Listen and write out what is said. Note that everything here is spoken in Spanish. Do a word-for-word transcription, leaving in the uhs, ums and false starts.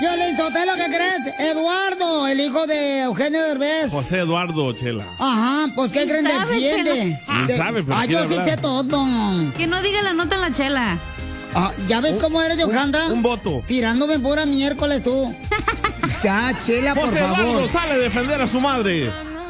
Violín Sotelo, ¿qué crees? Eduardo, el hijo de Eugenio Derbez. José Eduardo, Chela. Ajá, pues ¿qué creen? sabe, Defiende. Chela? De... sabe, pero Ah, yo quiere sí hablar. sé todo. Que no diga la nota en la Chela. Ah, ¿ya ves Un- cómo eres, Yojandra? Un, un voto. Tirándome pura miércoles tú. Ya, Chela, por José favor. Eduardo sale a defender a su madre.